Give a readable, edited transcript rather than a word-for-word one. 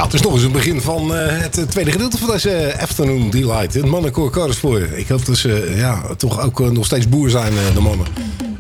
het is nog eens het begin van het tweede gedeelte van deze Afternoon Delight. Het mannenkoor Karenspoor. Ik hoop dat ze toch ook nog steeds boer zijn, de mannen.